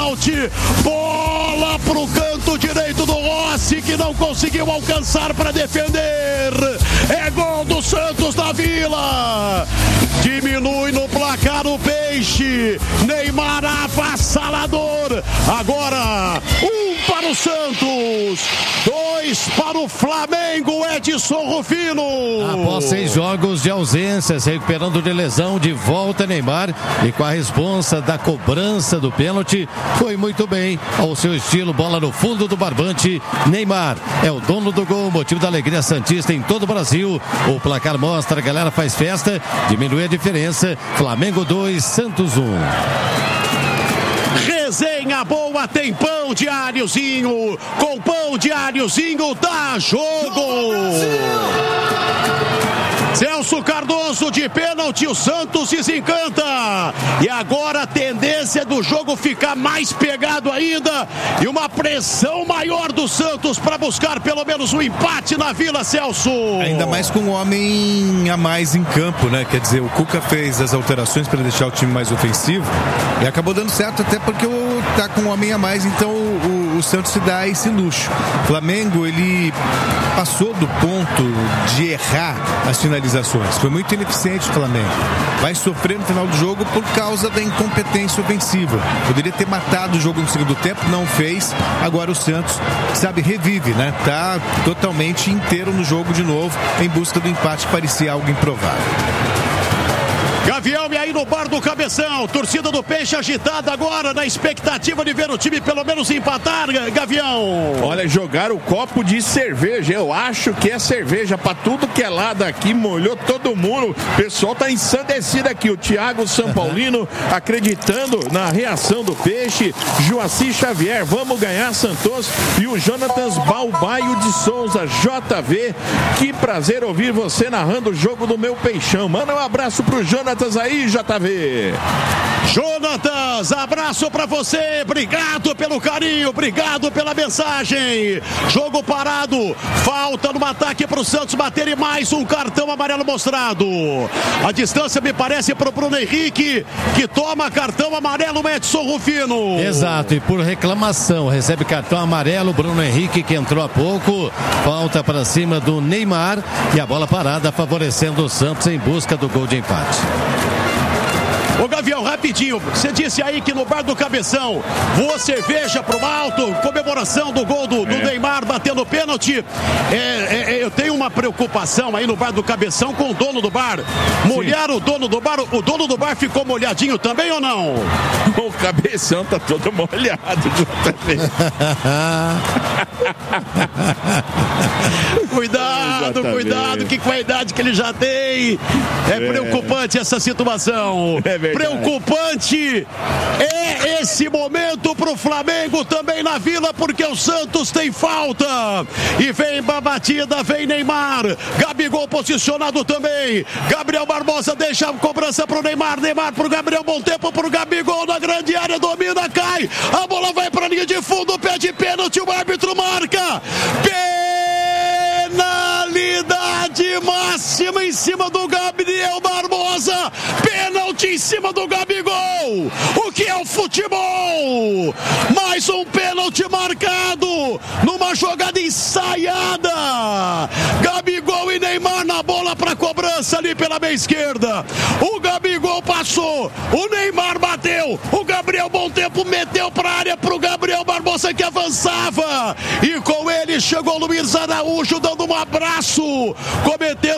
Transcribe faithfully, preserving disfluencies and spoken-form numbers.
pênalti. Bola pro canto direito do Rossi, que não conseguiu alcançar para defender. É gol do Santos na Vila. Diminui no placar o Peixe. Neymar avassalador. Agora, um para o Santos, dois para o Flamengo. Edson Rufino. Após seis jogos de ausências, recuperando de lesão, de volta Neymar, e com a responsa da cobrança do pênalti, foi muito bem. Ao seu estilo, bola no fundo do barbante. Neymar é o dono do gol, motivo da alegria santista em todo o Brasil. O placar mostra, a galera faz festa, diminui a diferença. Flamengo dois, Santos um. Resenha boa, tem pão diáriozinho. Com pão diáriozinho dá jogo. Celso Cardoso de pênalti, o Santos desencanta. E agora a tendência do jogo ficar mais pegado ainda. E uma pressão maior do Santos para buscar pelo menos um empate na Vila, Celso. Ainda mais com um homem a mais em campo, né? Quer dizer, o Cuca fez as alterações para deixar o time mais ofensivo e acabou dando certo até porque o, tá com um homem a mais, então o, o, o Santos se dá esse luxo. O Flamengo, ele passou do ponto de errar as finalizações. Foi muito ineficiente o Flamengo. Vai sofrer no final do jogo por causa da incompetência ofensiva. Poderia ter matado o jogo no segundo tempo, não fez. Agora o Santos, sabe, revive, né? Tá totalmente inteiro no jogo de novo, em busca do empate que parecia algo improvável. Gavião, e aí no bar do Cabeção, torcida do Peixe agitada agora, na expectativa de ver o time pelo menos empatar, Gavião. Olha, jogaram o copo de cerveja, eu acho que é cerveja pra tudo que é lado aqui, molhou todo mundo, o pessoal tá ensandecido aqui, o Thiago São Paulino acreditando na reação do Peixe, Joaci Xavier, vamos ganhar, Santos, e o Jonatas Balbaio de Souza, J V, que prazer ouvir você narrando o jogo do meu Peixão, manda um abraço pro Jonatas aí, J V. Jonatas, abraço pra você, obrigado pelo carinho, obrigado pela mensagem. Jogo parado, falta no ataque pro Santos bater e mais um cartão amarelo mostrado. A distância me parece pro Bruno Henrique, que toma cartão amarelo, Edson Rufino. Exato, e por reclamação recebe cartão amarelo Bruno Henrique, que entrou há pouco. Falta para cima do Neymar e a bola parada favorecendo o Santos em busca do gol de empate. Ô Gavião, rapidinho, você disse aí que no bar do Cabeção voa cerveja pro alto, comemoração do gol do, do é. Neymar batendo pênalti. É, é, eu tenho uma preocupação aí no bar do Cabeção com o dono do bar. Molhar o dono do bar, o dono do bar ficou molhadinho também ou não? O Cabeção tá todo molhado. Cuidado, cuidado, que com a idade que ele já tem, é, é. preocupante essa situação. É verdade. Preocupante é esse momento pro Flamengo também na Vila, porque o Santos tem falta. E vem pra batida, vem Neymar. Gabigol posicionado também. Gabriel Barbosa deixa a cobrança pro Neymar. Neymar pro Gabriel, bom tempo pro Gabigol na grande área, domina, cai. A bola vai pra linha de fundo, pede pênalti, o árbitro marca. Penalidade máxima em cima do Gabriel Barbosa. Pênalti em cima do Gabigol. O que é o futebol? Mais um pênalti marcado numa jogada ensaiada. Gabigol e Neymar na bola para cobrança ali pela meia esquerda. O Gabigol passou, o Neymar bateu, o Gabriel bom tempo meteu para a área pro Gabriel Barbosa, que avançava, e com ele chegou o Luiz Araújo dando um abraço, cometendo